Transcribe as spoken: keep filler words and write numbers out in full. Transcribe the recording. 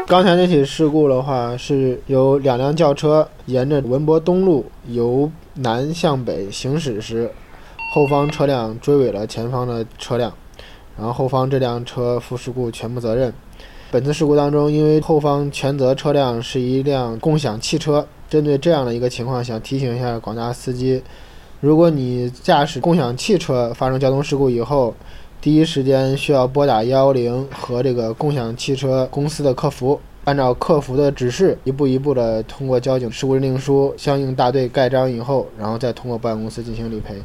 刚才那起事故的话，是有两辆轿车沿着文博东路由南向北行驶时，后方车辆追尾了前方的车辆，然后后方这辆车负事故全部责任。本次事故当中，因为后方全责车辆是一辆共享汽车，针对这样的一个情况，想提醒一下广大司机，如果你驾驶共享汽车发生交通事故以后，第一时间需要拨打一一零和这个共享汽车公司的客服，按照客服的指示，一步一步的通过交警事故认定书相应大队盖章以后，然后再通过保险公司进行理赔。